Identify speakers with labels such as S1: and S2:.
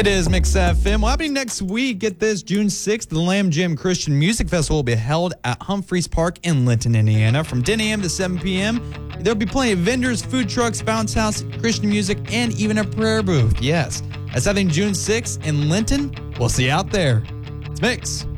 S1: It is Mix FM. Well, happening next week, get this, June 6th, the Lamb Jam Christian Music Festival will be held at Humphreys Park in Linton, Indiana from 10 a.m. to 7 p.m. There'll be plenty of vendors, food trucks, bounce house, Christian music, and even a prayer booth. Yes, that's happening June 6th in Linton. We'll see you out there. It's Mix.